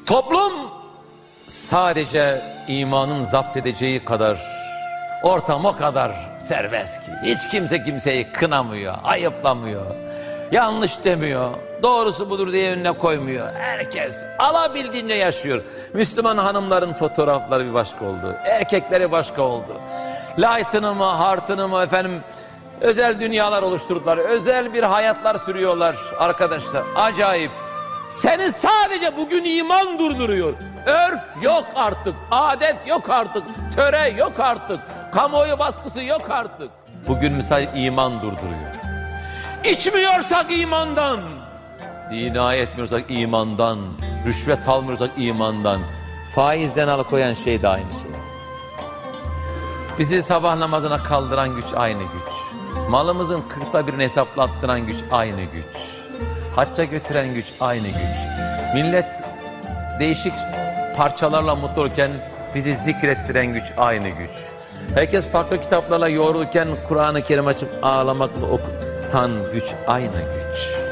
Toplum sadece imanın zapt edeceği kadar, ortam o kadar serbest ki hiç kimse kimseyi kınamıyor, ayıplamıyor, yanlış demiyor, doğrusu budur diye önüne koymuyor. Herkes alabildiğince yaşıyor. Müslüman hanımların fotoğrafları bir başka oldu, erkekleri başka oldu. Light'ını mı, heart'ını mı efendim, özel dünyalar oluşturdular, özel bir hayatlar sürüyorlar arkadaşlar. Acayip. Seni sadece bugün iman durduruyor. Örf yok artık, adet yok artık, töre yok artık, kamuoyu baskısı yok artık. Bugün misal iman durduruyor. İçmiyorsak imandan, zina etmiyorsak imandan, rüşvet almıyorsak imandan, faizden alıkoyan şey de aynı şey. Bizi sabah namazına kaldıran güç aynı güç. Malımızın 1/40'ını hesaplattıran güç aynı güç. Hacca götüren güç aynı güç. Millet değişik parçalarla mutlu olurken bizi zikrettiren güç aynı güç. Herkes farklı kitaplarla yoğrulurken Kur'an-ı Kerim açıp ağlamakla okutan güç aynı güç.